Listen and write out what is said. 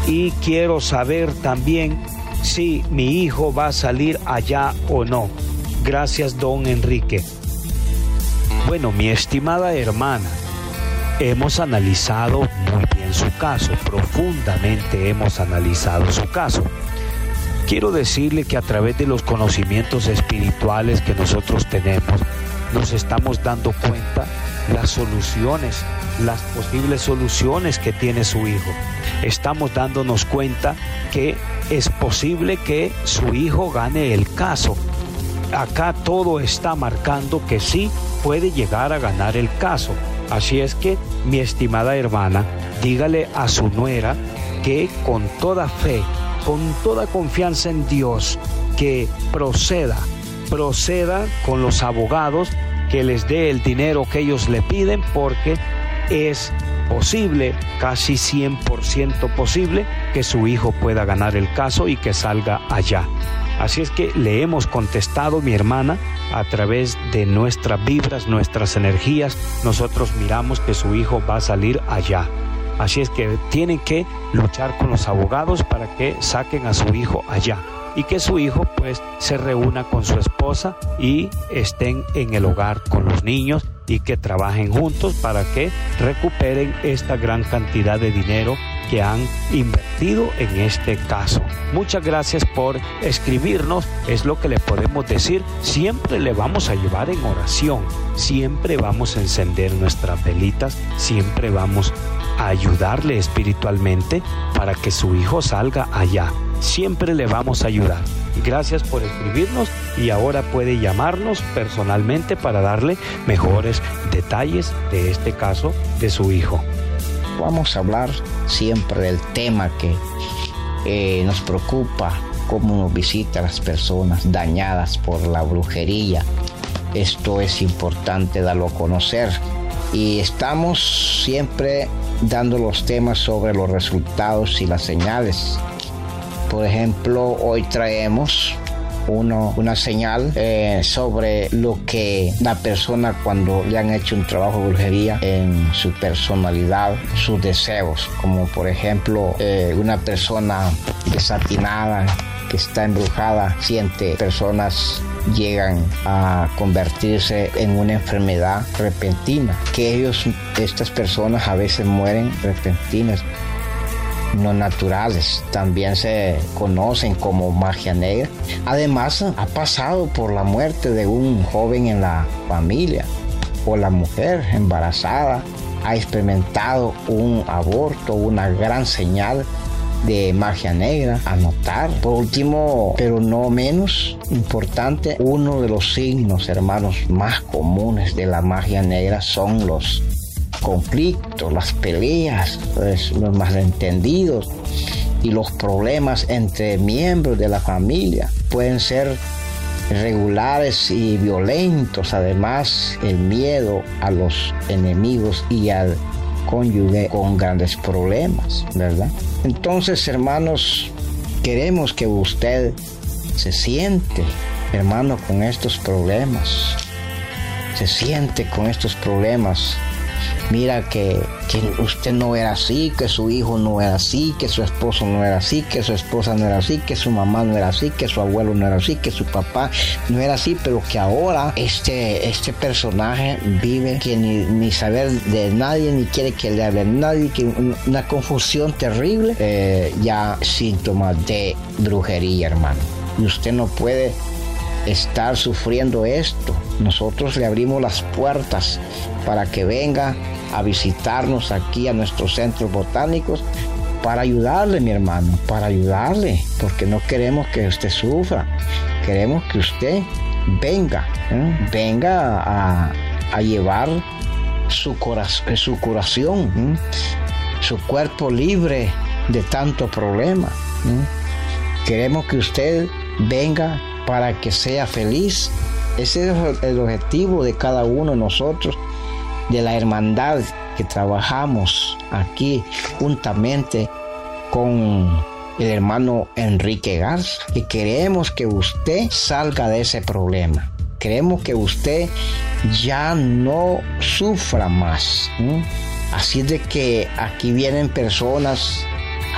y quiero saber también si mi hijo va a salir allá o no. Gracias, don Enrique. Bueno, mi estimada hermana, hemos analizado muy bien su caso, profundamente hemos analizado su caso. Quiero decirle que a través de los conocimientos espirituales que nosotros tenemos, nos estamos dando cuenta las soluciones, las posibles soluciones que tiene su hijo. Estamos dándonos cuenta que es posible que su hijo gane el caso. Acá todo está marcando que sí puede llegar a ganar el caso. Así es que, mi estimada hermana, dígale a su nuera que con toda fe, con toda confianza en Dios, que proceda con los abogados, que les dé el dinero que ellos le piden, porque es posible, casi 100% posible, que su hijo pueda ganar el caso y que salga allá. Así es que le hemos contestado, mi hermana, a través de nuestras vibras, nuestras energías. Nosotros miramos que su hijo va a salir allá. Así es que tienen que luchar con los abogados para que saquen a su hijo allá y que su hijo pues se reúna con su esposa y estén en el hogar con los niños y que trabajen juntos para que recuperen esta gran cantidad de dinero que han invertido en este caso. Muchas gracias por escribirnos, es lo que le podemos decir. Siempre le vamos a llevar en oración, siempre vamos a encender nuestras velitas, siempre vamos a ayudarle espiritualmente para que su hijo salga allá. Siempre le vamos a ayudar. Gracias por escribirnos y ahora puede llamarnos personalmente para darle mejores detalles de este caso de su hijo. Vamos a hablar siempre del tema que nos preocupa, cómo nos visitan las personas dañadas por la brujería. Esto es importante darlo a conocer y estamos siempre dando los temas sobre los resultados y las señales. Por ejemplo, hoy traemos una señal sobre lo que la persona, cuando le han hecho un trabajo de brujería en su personalidad, sus deseos, como por ejemplo una persona desatinada que está embrujada, siente personas llegan a convertirse en una enfermedad repentina, que estas personas a veces mueren repentinas, no naturales, también se conocen como magia negra. Además, ha pasado por la muerte de un joven en la familia, o la mujer embarazada ha experimentado un aborto, una gran señal de magia negra a notar. Por último, pero no menos importante, uno de los signos, hermanos, más comunes de la magia negra son los conflictos, las peleas, los malentendidos y los problemas entre miembros de la familia. Pueden ser regulares y violentos. Además, el miedo a los enemigos y al cónyuge con grandes problemas, ¿verdad? Entonces, hermanos, queremos que usted se siente, hermano, con estos problemas. Se siente con estos problemas. Mira que usted no era así, que su hijo no era así, que su esposo no era así, que su esposa no era así, que su mamá no era así, que su abuelo no era así, que su papá no era así, pero que ahora este personaje vive que ni saber de nadie, ni quiere que le hable nadie, que una confusión terrible, ya síntomas de brujería, hermano. Y usted no puede estar sufriendo esto. Nosotros le abrimos las puertas para que venga a visitarnos aquí a nuestros centros botánicos para ayudarle, mi hermano, para ayudarle, porque no queremos que usted sufra, queremos que usted venga a llevar su curación, su cuerpo libre de tanto problema. Queremos que usted venga para que sea feliz. Ese es el objetivo de cada uno de nosotros, de la hermandad que trabajamos aquí juntamente con el hermano Enrique Garza, y queremos que usted salga de ese problema. Queremos que usted ya no sufra más. Así de que aquí vienen personas